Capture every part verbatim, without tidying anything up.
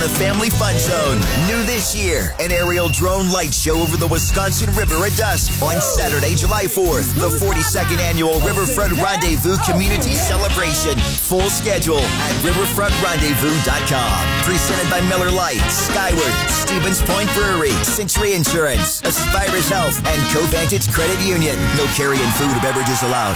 the Family Fun Zone. New this year, an aerial drone light show over the Wisconsin River at dusk on Saturday, July fourth. The forty-second annual Riverfront Rendezvous Community Celebration. Full schedule at riverfront rendezvous dot com. Presented by Miller Lite, Skyward, Stevens Point Brewery, Century Insurance, Aspirus Health, and Covantage Credit Union. No carrying food or beverages allowed.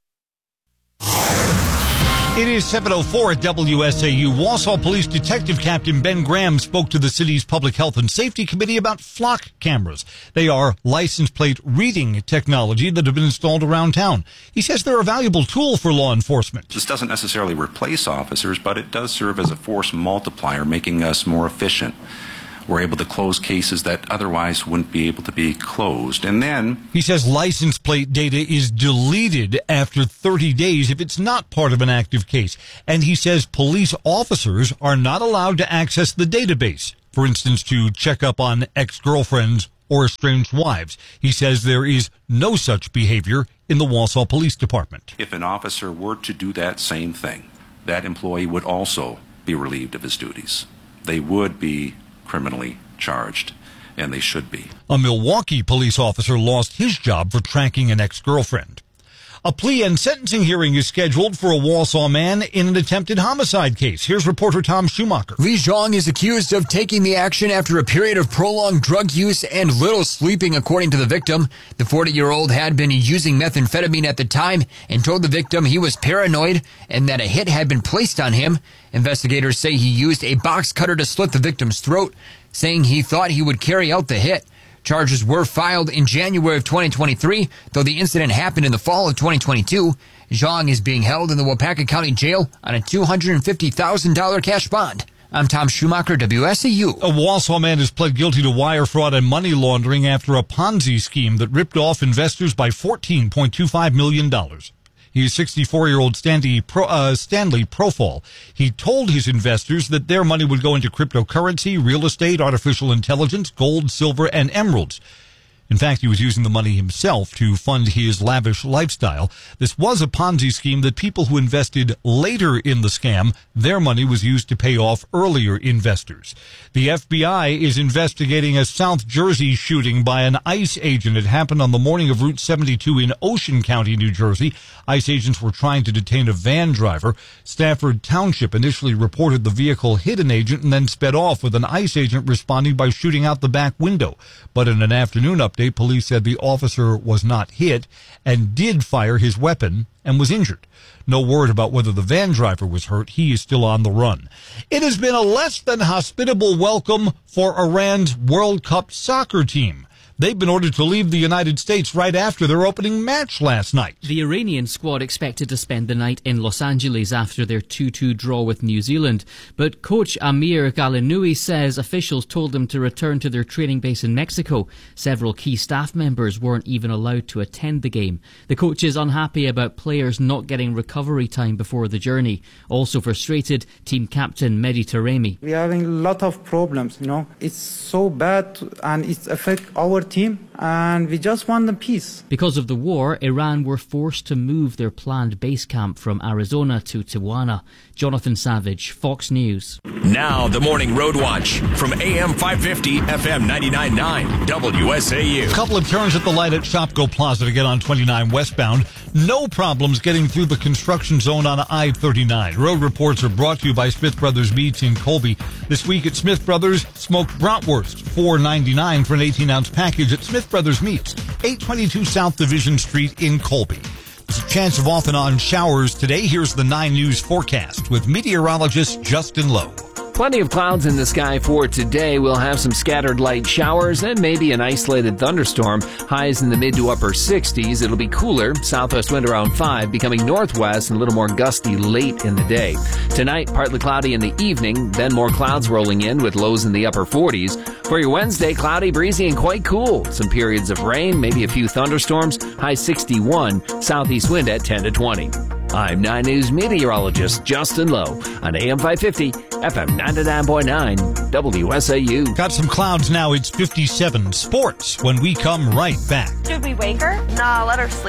It is seven oh four at W S A U. Wausau Police Detective Captain Ben Graham spoke to the city's Public Health and Safety Committee about flock cameras. They are license plate reading technology that have been installed around town. He says they're a valuable tool for law enforcement. This doesn't necessarily replace officers, but it does serve as a force multiplier, making us more efficient. We're able to close cases that otherwise wouldn't be able to be closed. And then he says license plate data is deleted after thirty days if it's not part of an active case. And he says police officers are not allowed to access the database, for instance, to check up on ex-girlfriends or estranged wives. He says there is no such behavior in the Wausau Police Department. If an officer were to do that same thing, that employee would also be relieved of his duties. They would be criminally charged, and they should be. A Milwaukee police officer lost his job for tracking an ex-girlfriend. A plea and sentencing hearing is scheduled for a Wausau man in an attempted homicide case. Here's reporter Tom Schumacher. Li Zhang is accused of taking the action after a period of prolonged drug use and little sleeping, according to the victim. The forty-year-old had been using methamphetamine at the time and told the victim he was paranoid and that a hit had been placed on him. Investigators say he used a box cutter to slit the victim's throat, saying he thought he would carry out the hit. Charges were filed in January of twenty twenty-three, though the incident happened in the fall of twenty twenty-two. Zhang is being held in the Waupaca County Jail on a two hundred fifty thousand dollars cash bond. I'm Tom Schumacher, W S A U. A Wausau man has pled guilty to wire fraud and money laundering after a Ponzi scheme that ripped off investors by fourteen point two five million dollars. He is sixty-four-year-old Stanley, Pro, uh, Stanley Profall. He told his investors that their money would go into cryptocurrency, real estate, artificial intelligence, gold, silver, and emeralds. In fact, he was using the money himself to fund his lavish lifestyle. This was a Ponzi scheme that people who invested later in the scam, their money was used to pay off earlier investors. The F B I is investigating a South Jersey shooting by an ICE agent. It happened on the morning of Route seventy-two in Ocean County, New Jersey. ICE agents were trying to detain a van driver. Stafford Township initially reported the vehicle hit an agent and then sped off, with an ICE agent responding by shooting out the back window. But in an afternoon update, police said the officer was not hit and did fire his weapon and was injured. No word about whether the van driver was hurt. He is still on the run. It has been a less than hospitable welcome for Iran's World Cup soccer team. They've been ordered to leave the United States right after their opening match last night. The Iranian squad expected to spend the night in Los Angeles after their two two draw with New Zealand. But coach Amir Galinoui says officials told them to return to their training base in Mexico. Several key staff members weren't even allowed to attend the game. The coach is unhappy about players not getting recovery time before the journey. Also frustrated, team captain Mehdi Taremi. We are having a lot of problems, you know. It's so bad and it affects our team, and we just want the peace. Because of the war, Iran were forced to move their planned base camp from Arizona to Tijuana. Jonathan Savage, Fox News. Now the Morning Road Watch from A M five fifty, F M ninety-nine point nine, W S A U. A couple of turns at the light at Shopko Plaza to get on twenty-nine westbound. No problems getting through the construction zone on I thirty-nine. Road reports are brought to you by Smith Brothers Meats in Colby. This week at Smith Brothers, smoked bratwurst, four ninety-nine for an eighteen-ounce package at Smith Brothers Meats, eight twenty-two South Division Street in Colby. There's a chance of off and on showers today. Here's the nine News forecast with meteorologist Justin Lowe. Plenty of clouds in the sky for today. We'll have some scattered light showers and maybe an isolated thunderstorm. Highs in the mid to upper sixties. It'll be cooler. Southwest wind around five, becoming northwest and a little more gusty late in the day. Tonight, partly cloudy in the evening, then more clouds rolling in with lows in the upper forties. For your Wednesday, cloudy, breezy, and quite cool. Some periods of rain, maybe a few thunderstorms. High sixty-one. Southeast wind at ten to twenty. I'm nine News meteorologist Justin Lowe on A M five fifty, F M ninety-nine point nine, W S A U. Got some clouds now. It's fifty-seven. Sports when we come right back. Should we wake her? Nah, let her sleep.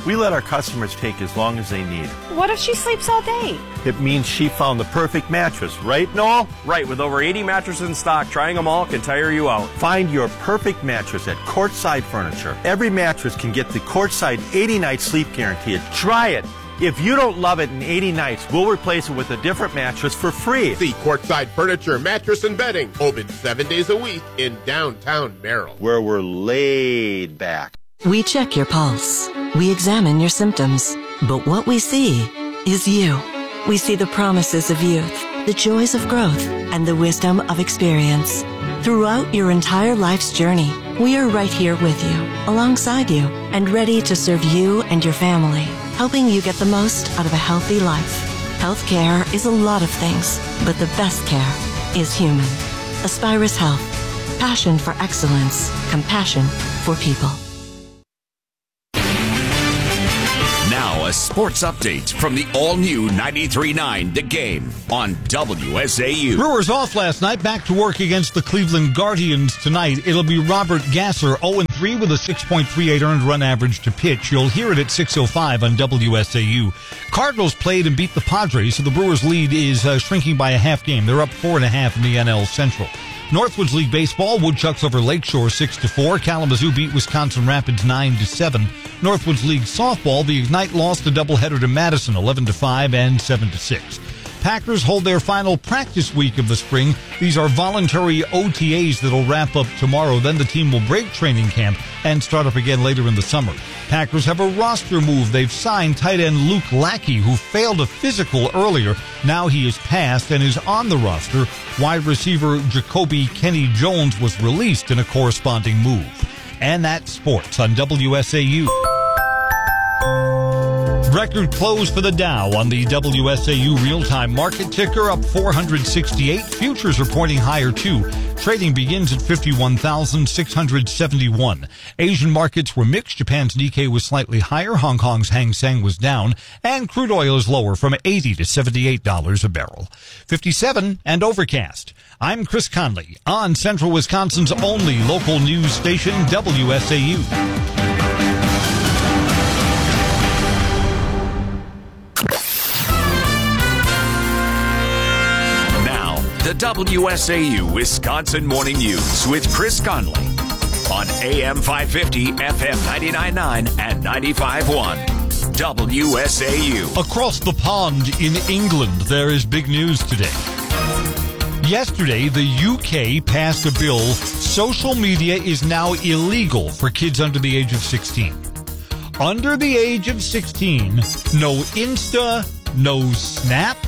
We let our customers take as long as they need. What if she sleeps all day? It means she found the perfect mattress, right, Noel? Right, with over eighty mattresses in stock, trying them all can tire you out. Find your perfect mattress at Courtside Furniture. Every mattress can get the Courtside eighty night sleep guarantee. Try it. If you don't love it in eighty nights, we'll replace it with a different mattress for free. See Courtside Furniture, Mattress and Bedding, open seven days a week in downtown Merrill, where we're laid back. We check your pulse. We examine your symptoms. But what we see is you. We see the promises of youth, the joys of growth, and the wisdom of experience. Throughout your entire life's journey, we are right here with you, alongside you, and ready to serve you and your family, helping you get the most out of a healthy life. Healthcare is a lot of things, but the best care is human. Aspirus Health. Passion for excellence. Compassion for people. Now a sports update from the all-new ninety-three point nine The Game on W S A U. Brewers off last night, back to work against the Cleveland Guardians tonight. It'll be Robert Gasser, oh and three with a six point three eight earned run average to pitch. You'll hear it at six oh five on W S A U. Cardinals played and beat the Padres, so the Brewers' lead is uh, shrinking by a half game. They're up four and a half in the N L Central. Northwoods League Baseball, Woodchucks over Lakeshore six to four. Kalamazoo beat Wisconsin Rapids nine to seven. Northwoods League Softball, the Ignite lost a doubleheader to Madison eleven to five and seven to six. Packers hold their final practice week of the spring. These are voluntary O T As that'll wrap up tomorrow. Then the team will break training camp and start up again later in the summer. Packers have a roster move. They've signed tight end Luke Lackey, who failed a physical earlier. Now he is passed and is on the roster. Wide receiver Jacoby Kenny Jones was released in a corresponding move. And that's sports on W S A U. Record close for the Dow on the W S A U real-time market ticker, up four hundred sixty-eight. Futures are pointing higher, too. Trading begins at fifty-one thousand six hundred seventy-one. Asian markets were mixed. Japan's Nikkei was slightly higher. Hong Kong's Hang Seng was down. And crude oil is lower from eighty to seventy-eight dollars a barrel. fifty-seven and overcast. I'm Chris Conley on Central Wisconsin's only local news station, W S A U. The W S A U Wisconsin Morning News with Chris Conley on A M five fifty, F M ninety-nine point nine and ninety-five point one. W S A U. Across the pond in England, there is big news today. Yesterday, the U K passed a bill. Social media is now illegal for kids under the age of sixteen. Under the age of sixteen, no Insta, no Snap,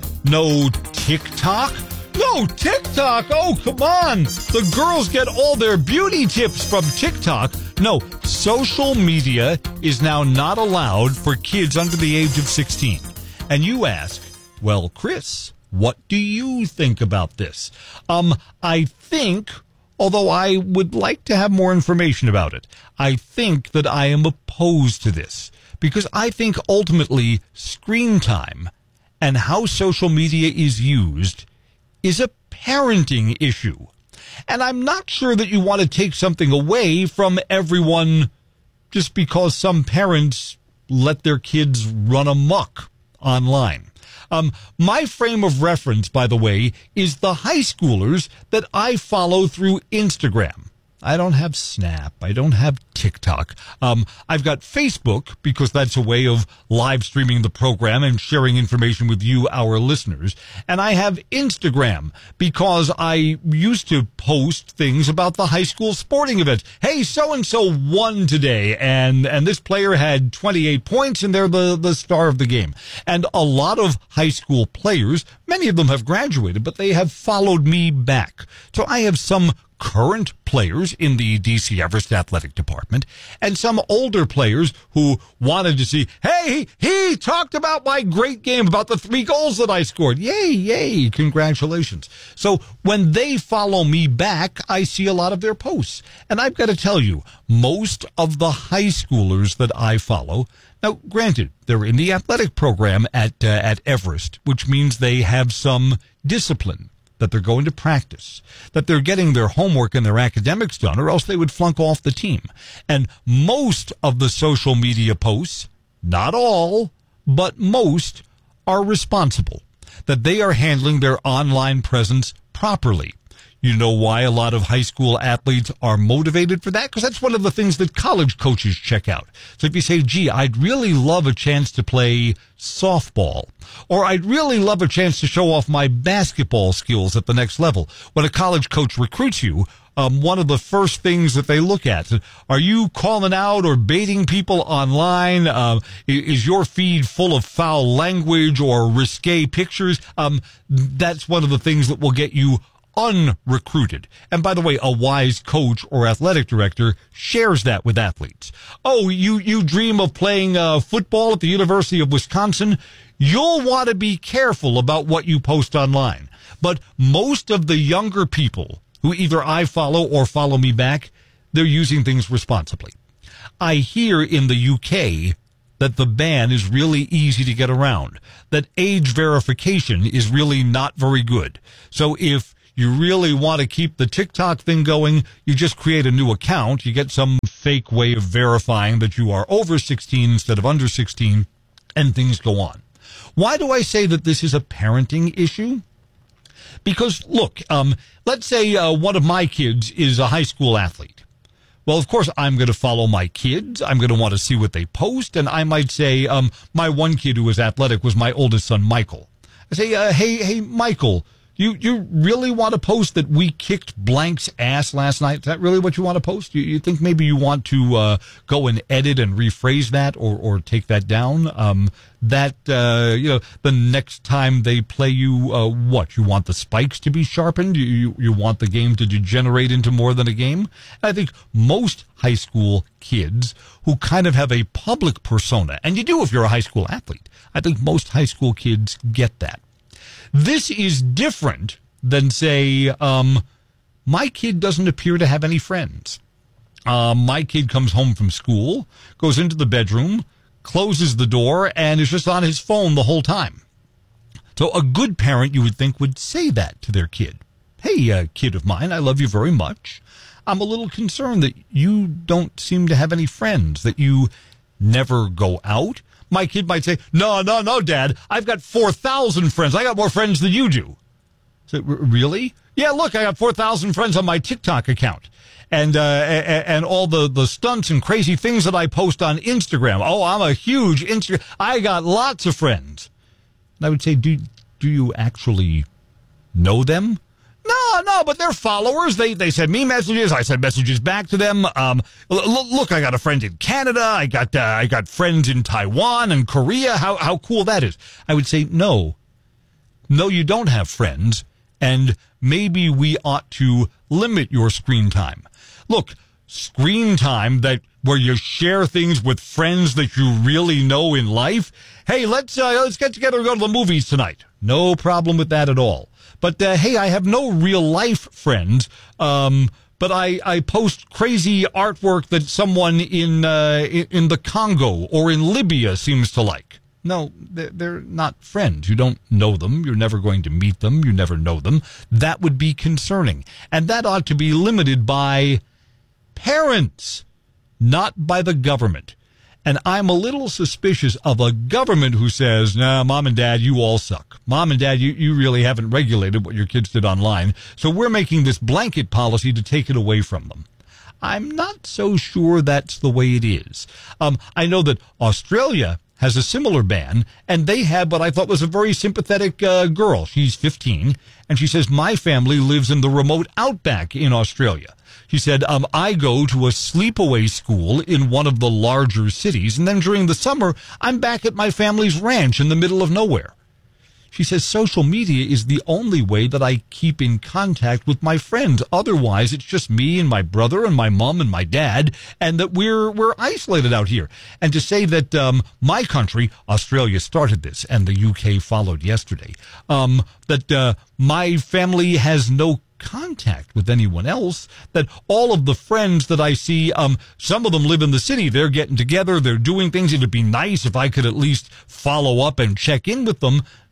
no TikTok. No, TikTok. Oh, come on. The girls get all their beauty tips from TikTok. No, social media is now not allowed for kids under the age of sixteen. And you ask, well, Chris, what do you think about this? Um, I think, although I would like to have more information about it, I think that I am opposed to this because I think ultimately screen time and how social media is used is a parenting issue. And I'm not sure that you want to take something away from everyone just because some parents let their kids run amok online. Um, my frame of reference, by the way, is the high schoolers that I follow through Instagram. I don't have Snap. I don't have TikTok. Um, I've got Facebook because that's a way of live streaming the program and sharing information with you, our listeners. And I have Instagram because I used to post things about the high school sporting events. Hey, so-and-so won today, and, and this player had twenty-eight points, and they're the, the star of the game. And a lot of high school players, many of them have graduated, but they have followed me back. So I have some current players in the D C Everest Athletic Department and some older players who wanted to see, hey, he talked about my great game, about the three goals that I scored. Yay, yay, congratulations. So when they follow me back, I see a lot of their posts. And I've got to tell you, most of the high schoolers that I follow, now granted, they're in the athletic program at uh, at Everest, which means they have some discipline. that they're going to practice, that they're getting their homework and their academics done, or else they would flunk off the team. And most of the social media posts, not all, but most, are responsible, that they are handling their online presence properly. You know why a lot of high school athletes are motivated for that? Because that's one of the things that college coaches check out. So if you say, gee, I'd really love a chance to play softball, or I'd really love a chance to show off my basketball skills at the next level. When a college coach recruits you, um, one of the first things that they look at, are you calling out or baiting people online? Uh, is your feed full of foul language or risque pictures? Um, that's one of the things that will get you unrecruited. And by the way, a wise coach or athletic director shares that with athletes. Oh, you, you dream of playing uh, football at the University of Wisconsin? You'll want to be careful about what you post online. But most of the younger people who either I follow or follow me back, they're using things responsibly. I hear in the U K that the ban is really easy to get around, that age verification is really not very good. So if you really want to keep the TikTok thing going, you just create a new account. You get some fake way of verifying that you are over sixteen instead of under sixteen, and things go on. Why do I say that this is a parenting issue? Because, look, um, let's say uh, one of my kids is a high school athlete. Well, of course, I'm going to follow my kids. I'm going to want to see what they post. And I might say, um, my one kid who was athletic was my oldest son, Michael. I say, uh, hey, hey, Michael, You you really want to post that we kicked blank's ass last night? Is that really what you want to post? You, you think maybe you want to uh, go and edit and rephrase that or, or take that down? Um, that, uh, you know, the next time they play you, uh, what? You want the spikes to be sharpened? You, you, you want the game to degenerate into more than a game? And I think most high school kids who kind of have a public persona, and you do if you're a high school athlete, I think most high school kids get that. This is different than, say, um, my kid doesn't appear to have any friends. Uh, my kid comes home from school, goes into the bedroom, closes the door, and is just on his phone the whole time. So a good parent, you would think, would say that to their kid. Hey, uh, kid of mine, I love you very much. I'm a little concerned that you don't seem to have any friends, that you never go out. My kid might say, no, no, no, Dad, I've got four thousand friends. I got more friends than you do. So, really? Yeah, look, I got four thousand friends on my TikTok account. And uh, and all the, the stunts and crazy things that I post on Instagram. Oh, I'm a huge Instagram. I got lots of friends. And I would say, do, do you actually know them? No, no, but they're followers. They they send me messages. I send messages back to them. Um, look, look, I got a friend in Canada. I got uh, I got friends in Taiwan and Korea. How how cool that is. I would say no, no, you don't have friends, and maybe we ought to limit your screen time. Look, screen time that where you share things with friends that you really know in life. Hey, let's uh, let's get together and go to the movies tonight. No problem with that at all. But, uh, hey, I have no real-life friends, um, but I, I post crazy artwork that someone in, uh, in the Congo or in Libya seems to like. No, they're, they're not friends. You don't know them. You're never going to meet them. You never know them. That would be concerning. And that ought to be limited by parents, not by the government. And I'm a little suspicious of a government who says, nah, Mom and Dad, you all suck. Mom and Dad, you, you really haven't regulated what your kids did online, so we're making this blanket policy to take it away from them. I'm not so sure that's the way it is. Um, I know that Australia has a similar ban, and they had what I thought was a very sympathetic uh, girl. She's fifteen, and she says, my family lives in the remote outback in Australia. She said, um, I go to a sleepaway school in one of the larger cities, and then during the summer, I'm back at my family's ranch in the middle of nowhere. She says, social media is the only way that I keep in contact with my friends. Otherwise, it's just me and my brother and my mom and my dad, and that we're we're isolated out here. And to say that um, my country, Australia, started this, and the U K followed yesterday, um, that uh, my family has no contact with anyone else, that all of the friends that I see, um, some of them live in the city, they're getting together, they're doing things, it'd be nice if I could at least follow up and check in with them.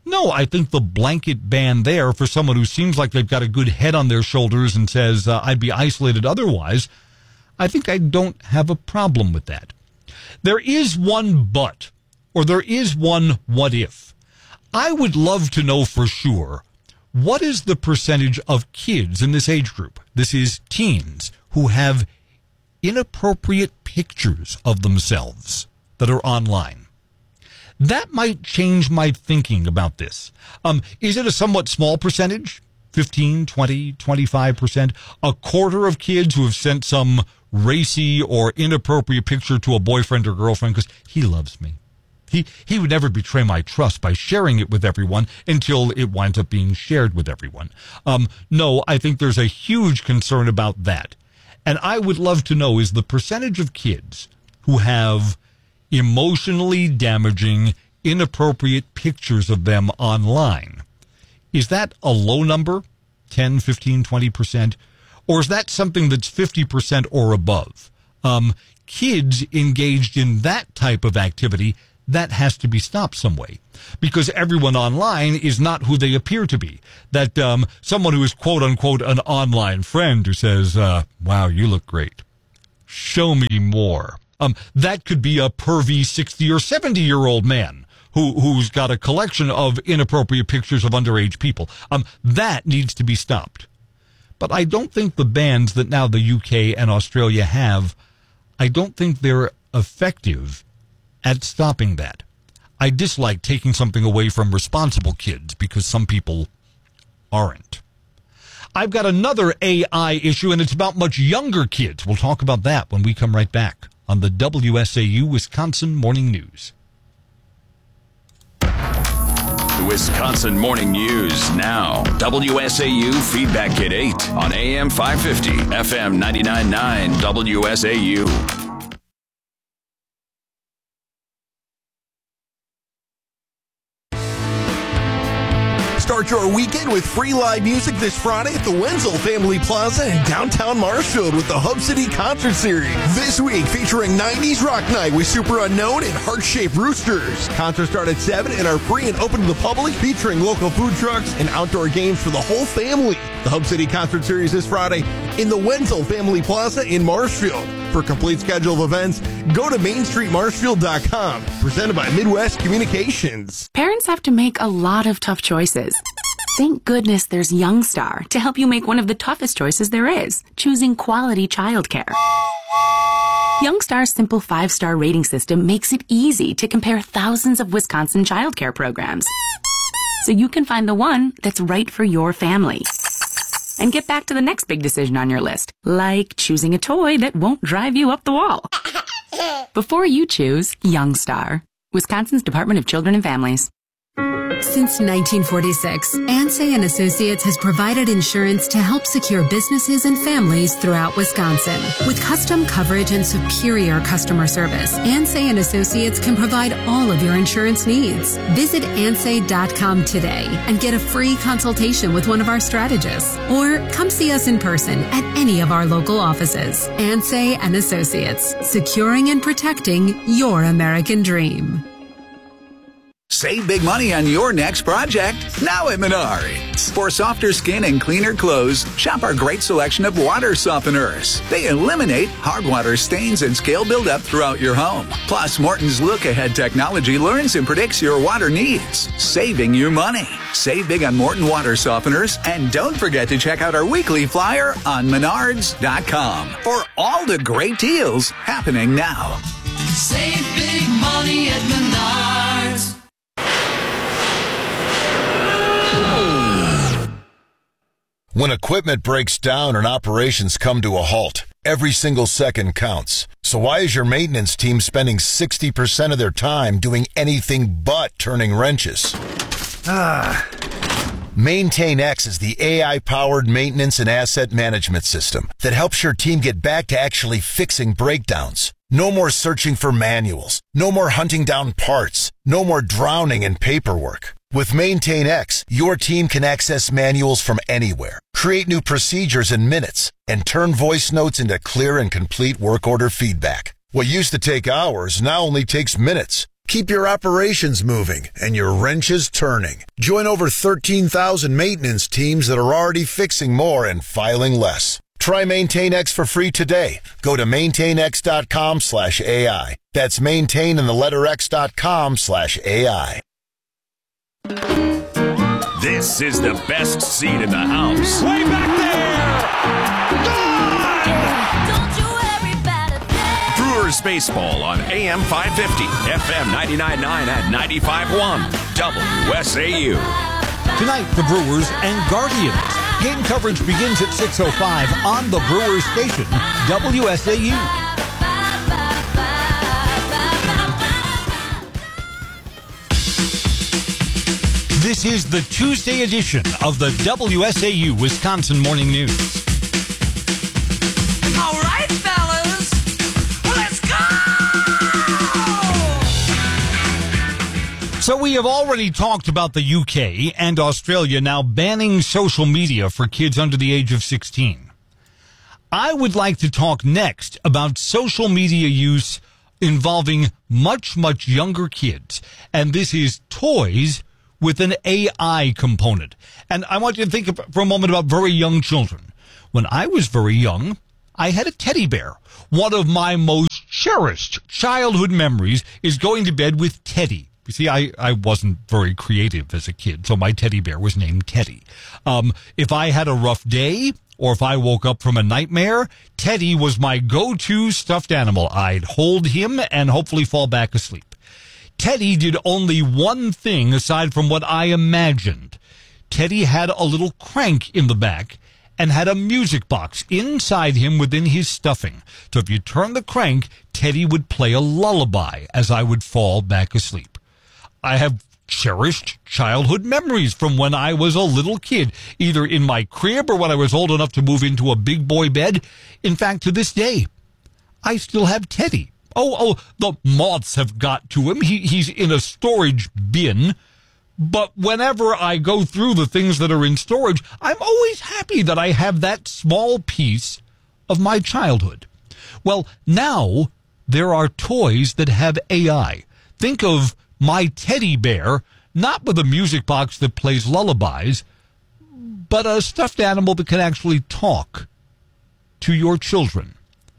No, I think the blanket ban there for someone who seems like they've got a good head on their shoulders and says, uh, I'd be isolated otherwise, I think I don't have a problem with that. There is one but, or there is one what if. I would love to know for sure, what is the percentage of kids in this age group, this is teens, who have inappropriate pictures of themselves that are online? That might change my thinking about this. Um, is it a somewhat small percentage? fifteen, twenty, twenty-five percent? A quarter of kids who have sent some racy or inappropriate picture to a boyfriend or girlfriend because he loves me. He he would never betray my trust by sharing it with everyone until it winds up being shared with everyone. Um, no, I think there's a huge concern about that. And I would love to know, is the percentage of kids who have emotionally damaging, inappropriate pictures of them online, is that a low number, ten, fifteen, twenty percent? Or is that something that's fifty percent or above? Um, kids engaged in that type of activity, that has to be stopped some way. Because everyone online is not who they appear to be. That um, someone who is quote-unquote an online friend who says, uh, wow, you look great. Show me more. Um, that could be a pervy sixty or seventy-year-old man who, who's got a collection of inappropriate pictures of underage people. Um, that needs to be stopped. But I don't think the bans that now the U K and Australia have, I don't think they're effective at stopping that. I dislike taking something away from responsible kids because some people aren't. I've got another A I issue, and it's about much younger kids. We'll talk about that when we come right back on the W S A U Wisconsin Morning News. The Wisconsin Morning News now. W S A U Feedback at eight on A M five fifty, F M ninety-nine point nine W S A U. Start your weekend with free live music this Friday at the Wenzel Family Plaza in downtown Marshfield with the Hub City Concert Series. This week featuring nineties Rock Night with Super Unknown and Heart-Shaped Roosters. Concerts start at seven and are free and open to the public, featuring local food trucks and outdoor games for the whole family. The Hub City Concert Series this Friday in the Wenzel Family Plaza in Marshfield. For a complete schedule of events, go to main street marshfield dot com. Presented by Midwest Communications. Parents have to make a lot of tough choices. Thank goodness there's Youngstar to help you make one of the toughest choices there is, choosing quality childcare. Youngstar's simple five-star rating system makes it easy to compare thousands of Wisconsin childcare programs, so you can find the one that's right for your family. And get back to the next big decision on your list, like choosing a toy that won't drive you up the wall. Before you choose Youngstar, Wisconsin's Department of Children and Families. Since nineteen forty-six, Ansay and Associates has provided insurance to help secure businesses and families throughout Wisconsin. With custom coverage and superior customer service, Ansay and Associates can provide all of your insurance needs. Visit ansay dot com today and get a free consultation with one of our strategists. Or come see us in person at any of our local offices. Ansay and Associates, securing and protecting your American dream. Save big money on your next project now at Menards. For softer skin and cleaner clothes, shop our great selection of water softeners. They eliminate hard water stains and scale buildup throughout your home. Plus, Morton's look-ahead technology learns and predicts your water needs, saving you money. Save big on Morton water softeners, and don't forget to check out our weekly flyer on menards dot com for all the great deals happening now. Save big money at Menards. When equipment breaks down and operations come to a halt, every single second counts. So why is your maintenance team spending sixty percent of their time doing anything but turning wrenches? Ah. MaintainX is the A I-powered maintenance and asset management system that helps your team get back to actually fixing breakdowns. No more searching for manuals. No more hunting down parts. No more drowning in paperwork. With MaintainX, your team can access manuals from anywhere, create new procedures in minutes, and turn voice notes into clear and complete work order feedback. What used to take hours now only takes minutes. Keep your operations moving and your wrenches turning. Join over thirteen thousand maintenance teams that are already fixing more and filing less. Try MaintainX for free today. Go to maintainx.com slash AI. That's maintain and the letter x.com slash AI. This is the best seat in the house. Way back there! Brewers Baseball on A M five fifty, F M ninety-nine point nine and ninety-five point one, W S A U. Tonight, the Brewers and Guardians. Game coverage begins at six oh five on the Brewers station, W S A U. This is the Tuesday edition of the W S A U Wisconsin Morning News. All right, fellas, let's go! So we have already talked about the U K and Australia now banning social media for kids under the age of sixteen. I would like to talk next about social media use involving much, much younger kids. And this is toys with an A I component. And I want you to think for a moment about very young children. When I was very young, I had a teddy bear. One of my most cherished childhood memories is going to bed with Teddy. You see, I, I wasn't very creative as a kid, so my teddy bear was named Teddy. Um, if I had a rough day, or if I woke up from a nightmare, Teddy was my go-to stuffed animal. I'd hold him and hopefully fall back asleep. Teddy did only one thing aside from what I imagined. Teddy had a little crank in the back and had a music box inside him within his stuffing. So if you turn the crank, Teddy would play a lullaby as I would fall back asleep. I have cherished childhood memories from when I was a little kid, either in my crib or when I was old enough to move into a big boy bed. In fact, to this day, I still have Teddy. Oh, oh, the moths have got to him. He, he's in a storage bin. But whenever I go through the things that are in storage, I'm always happy that I have that small piece of my childhood. Well, now there are toys that have A I. Think of my teddy bear, not with a music box that plays lullabies, but a stuffed animal that can actually talk to your children.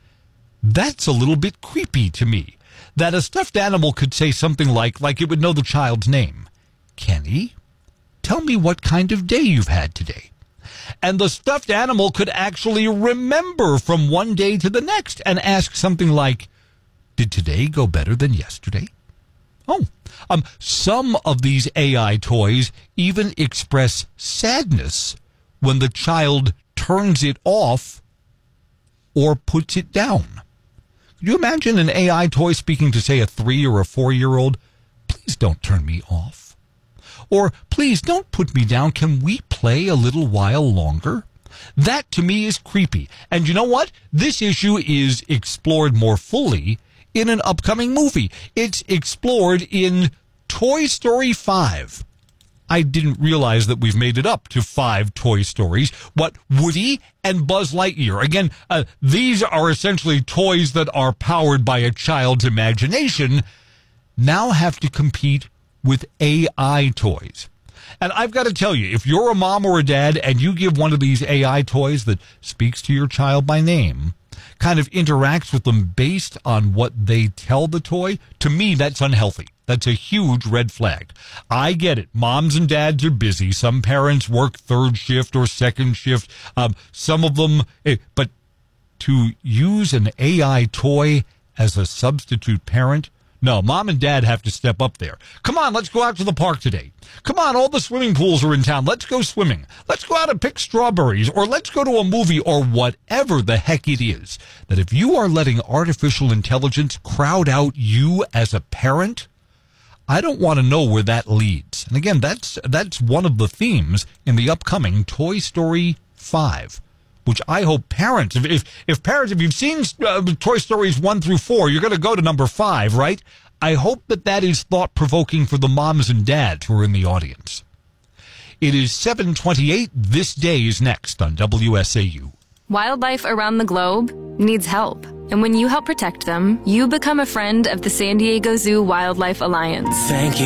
That's a little bit creepy to me, that a stuffed animal could say something like, like it would know the child's name. Kenny, tell me what kind of day you've had today. And the stuffed animal could actually remember from one day to the next and ask something like, did today go better than yesterday? Oh, um, some of these A I toys even express sadness when the child turns it off or puts it down. Could you imagine an A I toy speaking to, say, a three or a four-year-old? Please don't turn me off. Or, please don't put me down. Can we play a little while longer? That, to me, is creepy. And you know what? This issue is explored more fully in an upcoming movie. It's explored in Toy Story five. I didn't realize that we've made it up to five Toy Stories. What, Woody and Buzz Lightyear? Again, uh, these are essentially toys that are powered by a child's imagination, now have to compete with A I toys. And I've got to tell you, if you're a mom or a dad and you give one of these A I toys that speaks to your child by name, kind of interacts with them based on what they tell the toy, to me, that's unhealthy. That's a huge red flag. I get it. Moms and dads are busy. Some parents work third shift or second shift. Um, some of them, but to use an A I toy as a substitute parent, no, mom and dad have to step up there. Come on, let's go out to the park today. Come on, all the swimming pools are in town. Let's go swimming. Let's go out and pick strawberries, or let's go to a movie, or whatever the heck it is. That if you are letting artificial intelligence crowd out you as a parent, I don't want to know where that leads. And again, that's that's one of the themes in the upcoming Toy Story five, which I hope parents, if if, if parents, if you've seen uh, Toy Stories one through four, you're going to go to number five, right? I hope that that is thought-provoking for the moms and dads who are in the audience. It is seven twenty-eight. This day is next on W S A U. Wildlife around the globe needs help. And when you help protect them, you become a friend of the San Diego Zoo Wildlife Alliance. Thank you.